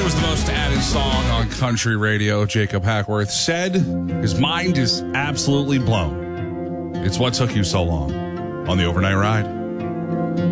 was the most added song on country radio. Jacob Hackworth said his mind is absolutely blown. It's What Took You So Long on the Overnight Ride.